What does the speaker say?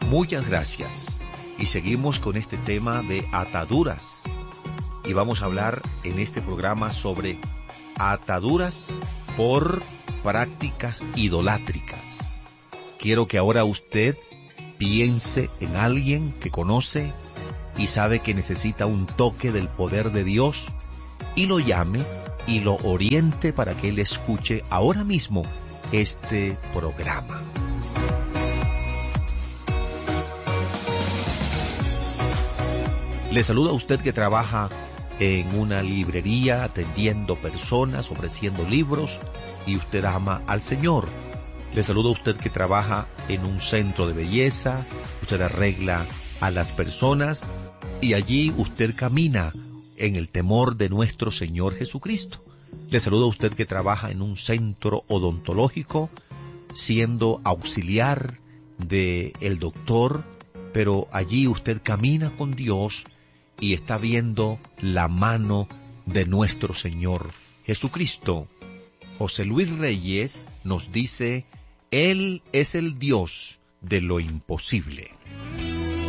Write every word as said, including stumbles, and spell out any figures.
Muchas gracias. Y seguimos con este tema de ataduras. Y vamos a hablar en este programa sobre ataduras por prácticas idolátricas. Quiero que ahora usted piense en alguien que conoce y sabe que necesita un toque del poder de Dios y lo llame y lo oriente para que él escuche ahora mismo este programa. Le saluda a usted que trabaja en una librería atendiendo personas, ofreciendo libros, y usted ama al Señor. Le saluda a usted que trabaja en un centro de belleza, usted arregla a las personas y allí usted camina en el temor de nuestro Señor Jesucristo. Le saluda a usted que trabaja en un centro odontológico, siendo auxiliar del doctor, pero allí usted camina con Dios y está viendo la mano de nuestro Señor Jesucristo. José Luis Reyes nos dice: Él es el Dios de lo imposible.